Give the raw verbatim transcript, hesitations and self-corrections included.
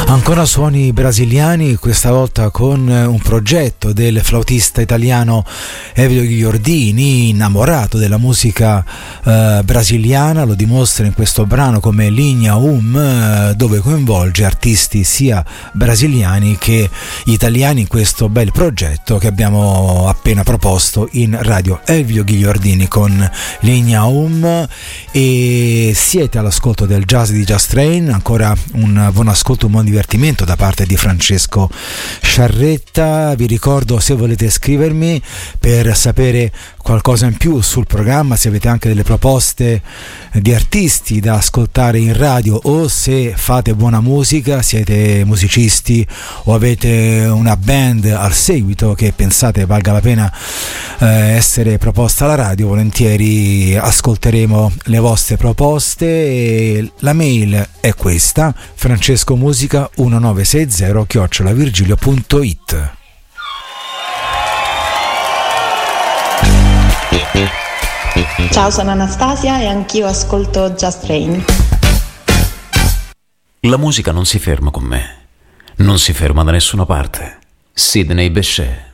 Ancora suoni brasiliani, questa volta con un progetto del flautista italiano Elvio Ghigliordini, innamorato della musica eh, brasiliana. Lo dimostra in questo brano come Linha Um, eh, dove coinvolge artisti sia brasiliani che italiani in questo bel progetto che abbiamo appena proposto in radio. Elvio Ghigliordini con Linha Um, e siete all'ascolto del jazz di Jazz Train. Ancora un buon ascolto, un buon divertimento da parte di Francesco Sciarretta. Vi ricordo, se volete scrivermi per sapere qualcosa in più sul programma, se avete anche delle proposte di artisti da ascoltare in radio, o se fate buona musica, siete musicisti o avete una band al seguito che pensate valga la pena eh, essere proposta alla radio, volentieri ascolteremo le vostre proposte. E la mail è questa: francescomusica millenonovesessanta chiocciola virgilio punto it. Ciao, sono Anastasia e anch'io ascolto Jazz Train. La musica non si ferma con me, non si ferma da nessuna parte. Sidney Bechet.